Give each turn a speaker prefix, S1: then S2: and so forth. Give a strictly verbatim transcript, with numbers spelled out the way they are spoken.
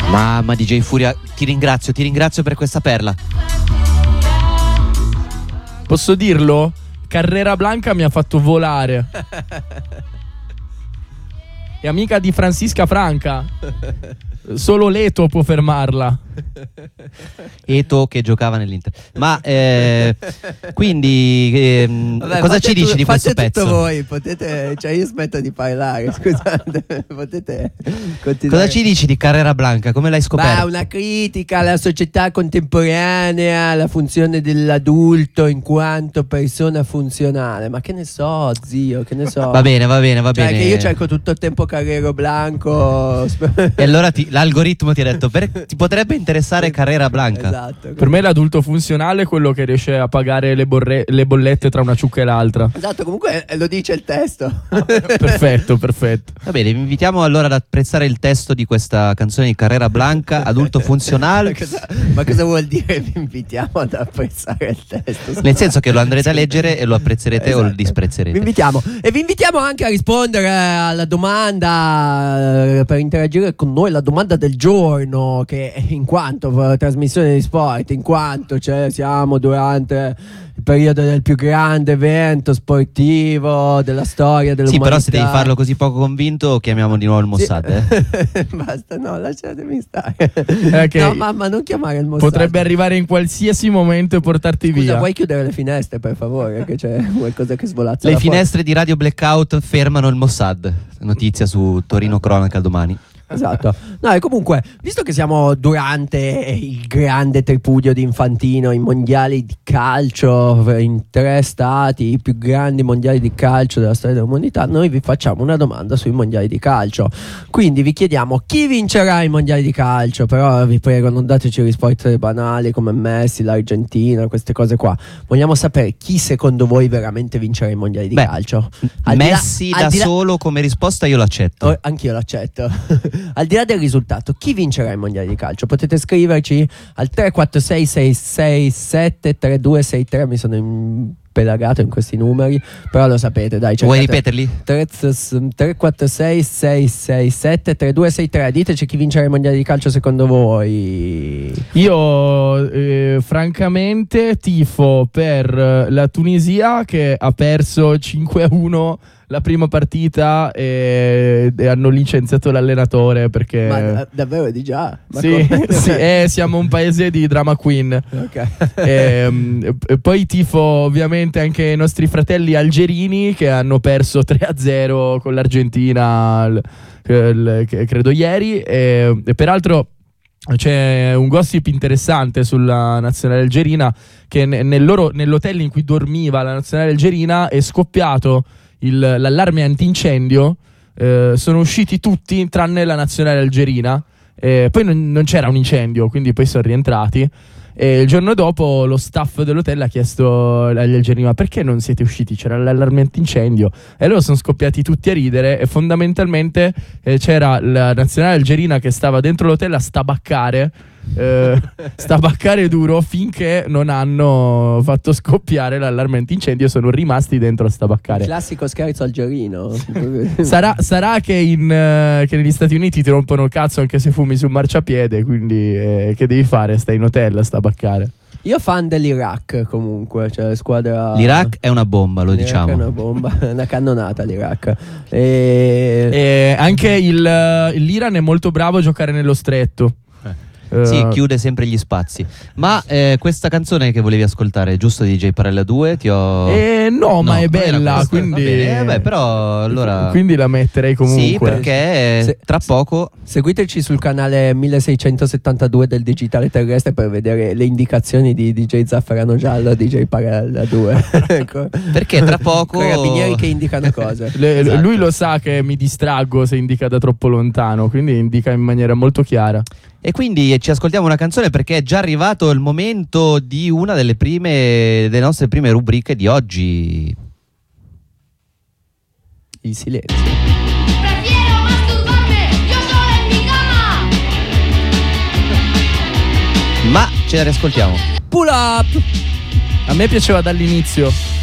S1: Mamma D J Furia, ti ringrazio, ti ringrazio per questa perla.
S2: Posso dirlo? Carrera Blanca mi ha fatto volare. È amica di Francisca Franca. Solo l'Eto può fermarla.
S1: Eto che giocava nell'Inter. Ma eh, quindi eh,
S3: Vabbè,
S1: cosa ci dici
S3: tu,
S1: di questo
S3: fate
S1: pezzo?
S3: tutto voi, potete, cioè io smetto di parlare, scusate, potete continuare.
S1: Cosa ci dici di Carrera Blanca? Come l'hai scoperta?
S3: Ma una critica alla società contemporanea, alla funzione dell'adulto in quanto persona funzionale. Ma che ne so, zio, che ne so.
S1: Va bene, va bene, va
S3: cioè,
S1: bene.
S3: che io cerco tutto il tempo Carrero Blanco.
S1: E allora ti, l'algoritmo ti ha detto per, ti potrebbe interessare Carrera Blanca.
S3: Esatto.
S2: Per me l'adulto funzionale è quello che riesce a pagare le, borre- le bollette tra una ciucca e l'altra.
S3: Esatto, comunque lo dice il testo.
S2: Perfetto, perfetto.
S1: Va bene, vi invitiamo allora ad apprezzare il testo di questa canzone di Carrera Blanca, adulto funzionale.
S3: Ma cosa, ma cosa vuol dire vi invitiamo ad apprezzare il testo?
S1: Nel senso che lo andrete a leggere e lo apprezzerete
S3: Esatto.
S1: o lo disprezzerete.
S3: Vi invitiamo. E vi invitiamo anche a rispondere alla domanda eh, per interagire con noi, la domanda del giorno, che in quanto eh, trasmissione di sport, in quanto cioè, siamo durante il periodo del più grande evento sportivo della storia dell'umanità.
S1: Sì, però se devi farlo così poco convinto, chiamiamo di nuovo il Mossad.
S3: Sì.
S1: Eh?
S3: Basta, no, lasciatemi stare.
S2: Okay.
S3: No, mamma, non chiamare il Mossad.
S2: Potrebbe arrivare in qualsiasi momento e portarti
S3: Scusa,
S2: via.
S3: vuoi chiudere le finestre per favore? Che c'è qualcosa che svolazza.
S1: Le
S3: là fuori.
S1: finestre di Radio Blackout fermano il Mossad. Notizia su Torino Cronaca domani.
S3: Esatto. No, e comunque, visto che siamo durante il grande tripudio di Infantino, i mondiali di calcio in tre stati, i più grandi mondiali di calcio della storia dell'umanità, noi vi facciamo una domanda sui mondiali di calcio. Quindi vi chiediamo chi vincerà i mondiali di calcio, però vi prego non dateci risposte banali come Messi, l'Argentina, queste cose qua. Vogliamo sapere chi secondo voi veramente vincerà i mondiali di
S1: Beh,
S3: calcio. Al di là-
S1: Messi
S3: al
S1: da
S3: di là-
S1: solo come risposta io l'accetto.
S3: Oh, anch'io l'accetto. Al di là del risultato, chi vincerà i mondiali di calcio? Potete scriverci al tre quattro sei sei sei sette tre due sei tre. Mi sono impelagato in questi numeri, però lo sapete, dai.
S1: Vuoi ripeterli?
S3: tre quattro sei sei sei sette tre due sei tre. Diteci chi vincerà i mondiali di calcio secondo voi.
S2: Io eh, francamente tifo per la Tunisia, che ha perso cinque a uno la prima partita e, e hanno licenziato l'allenatore perché
S3: Ma da- davvero di già? Ma
S2: sì,
S3: come?
S2: sì, eh, siamo un paese di drama queen.
S3: Ok.
S2: E, e poi tifo ovviamente anche i nostri fratelli algerini che hanno perso tre a zero con l'Argentina l- l- credo ieri e, e peraltro c'è un gossip interessante sulla nazionale algerina, che ne- nel loro, nell'hotel in cui dormiva la nazionale algerina è scoppiato il, l'allarme antincendio. Eh, sono usciti tutti tranne la nazionale algerina. Eh, poi non, non c'era un incendio, quindi poi sono rientrati. E il giorno dopo lo staff dell'hotel ha chiesto agli algerini: ma perché non siete usciti? C'era l'allarme antincendio. E loro sono scoppiati tutti a ridere. E fondamentalmente eh, c'era la nazionale algerina che stava dentro l'hotel a stabaccare. Eh, stabaccare duro finché non hanno fatto scoppiare l'allarme antincendio e sono rimasti dentro a stabaccare.
S3: Classico scherzo algerino.
S2: Sarà, sarà che, in, eh, che negli Stati Uniti ti rompono il cazzo anche se fumi su un marciapiede, quindi eh, che devi fare? Stai in hotel a stabaccare.
S3: Io fan dell'Iraq comunque, cioè squadra.
S1: L'Iraq è una bomba, lo
S3: L'Iraq
S1: diciamo.
S3: è una bomba, una cannonata l'Iraq. E...
S2: E anche il, l'Iran è molto bravo a giocare nello stretto. Eh,
S1: Sì, chiude sempre gli spazi. Ma eh, questa canzone che volevi ascoltare, giusto di D J Parella due? Ti ho...
S2: Eh, no, ma è
S1: non era
S2: bella,
S1: questa.
S2: quindi...
S1: Va bene, eh, beh, però allora...
S2: Quindi la metterei comunque.
S1: Sì, perché
S3: Se-
S1: tra poco...
S3: Seguiteci sul canale milleseicentosettantadue del Digitale Terrestre per vedere le indicazioni di D J Zafferano Giallo e D J Parella due. Ecco.
S1: Perché tra poco...
S3: Carabinieri che indicano cose.
S2: Le-
S1: Esatto.
S2: Lui lo sa che mi distraggo se indica da troppo lontano, quindi indica in maniera molto chiara.
S1: E quindi ci ascoltiamo una canzone perché è già arrivato il momento di una delle prime delle nostre prime rubriche di oggi.
S3: Il silenzio.
S4: Prefiero masturbarme yo sola en mi cama.
S1: Ma ce la riascoltiamo.
S3: Pull up!
S2: A me piaceva dall'inizio.